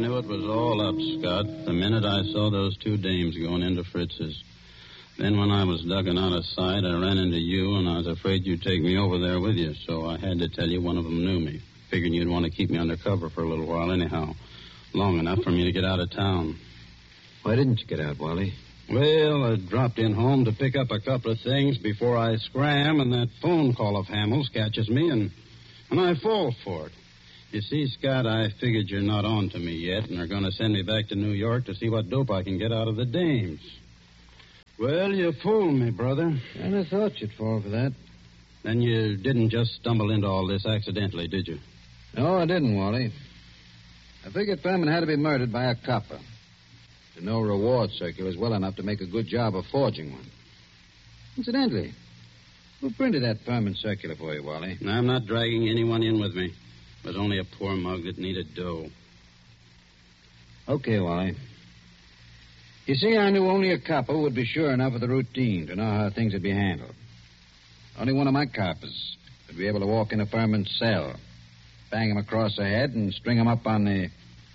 knew it was all up, Scott, the minute I saw those two dames going into Fritz's. Then when I was ducking out of sight, I ran into you, and I was afraid you'd take me over there with you, so I had to tell you one of them knew me. Figuring you'd want to keep me under cover for a little while anyhow. Long enough for me to get out of town. Why didn't you get out, Wally? Well, I dropped in home to pick up a couple of things before I scram, and that phone call of Hamill's catches me, and I fall for it. You see, Scott, I figured you're not on to me yet and are going to send me back to New York to see what dope I can get out of the dames. Well, you fooled me, brother. And I thought you'd fall for that. Then you didn't just stumble into all this accidentally, did you? No, I didn't, Wally. I figured Furman had to be murdered by a copper. The no reward circular's well enough to make a good job of forging one. Incidentally, who printed that Furman circular for you, Wally? I'm not dragging anyone in with me. It was only a poor mug that needed dough. Okay, Wally. You see, I knew only a copper would be sure enough of the routine to know how things would be handled. Only one of my coppers would be able to walk into Furman's cell, bang him across the head, and string him up on the...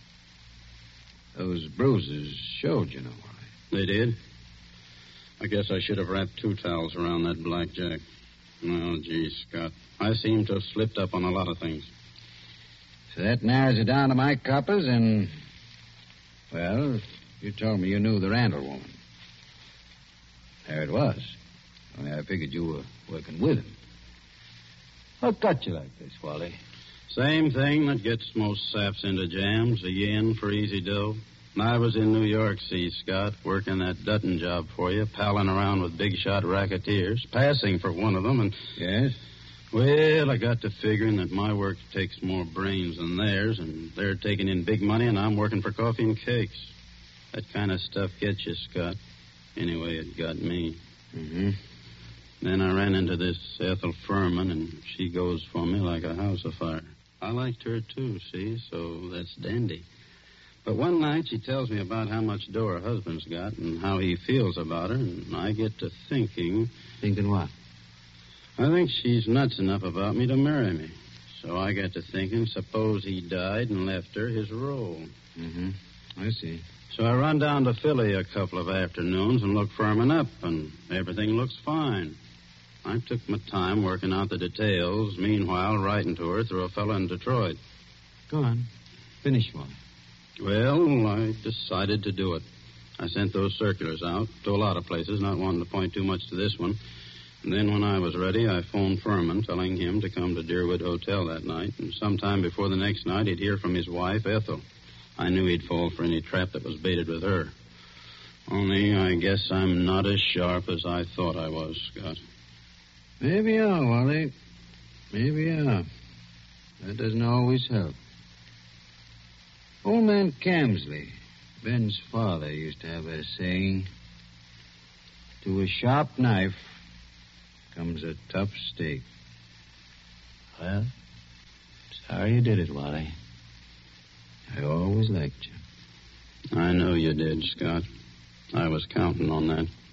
Those bruises showed, you know, Wally. They did? I guess I should have wrapped 2 towels around that blackjack. Oh, gee, Scott. I seem to have slipped up on a lot of things. So that narrows it down to my coppers and... Well, you told me you knew the Randall woman. There it was. Only I figured you were working with him. What got you like this, Wally? Same thing that gets most saps into jams, a yen for easy dough. I was in New York, see, Scott, working that Dutton job for you, palling around with big-shot racketeers, passing for one of them, and... Yes? Well, I got to figuring that my work takes more brains than theirs, and they're taking in big money, and I'm working for coffee and cakes. That kind of stuff gets you, Scott. Anyway, it got me. Mm-hmm. Then I ran into this Ethel Furman, and she goes for me like a house afire. I liked her, too, see, so that's dandy. But one night she tells me about how much dough her husband's got and how he feels about her, and I get to thinking... Thinking what? I think she's nuts enough about me to marry me. So I get to thinking, suppose he died and left her his role. Mm-hmm. I see. So I run down to Philly a couple of afternoons and look Furman up, and everything looks fine. I took my time working out the details, meanwhile writing to her through a fellow in Detroit. Go on. Finish one. Well, I decided to do it. I sent those circulars out to a lot of places, not wanting to point too much to this one. And then when I was ready, I phoned Furman, telling him to come to Deerwood Hotel that night. And sometime before the next night, he'd hear from his wife, Ethel. I knew he'd fall for any trap that was baited with her. Only I guess I'm not as sharp as I thought I was, Scott. Maybe you are, Wally. Maybe you are. That doesn't always help. Old man Camsley, Ben's father, used to have a saying, to a sharp knife comes a tough steak. Well, sorry you did it, Wally. I always liked you. I know you did, Scott. I was counting on that.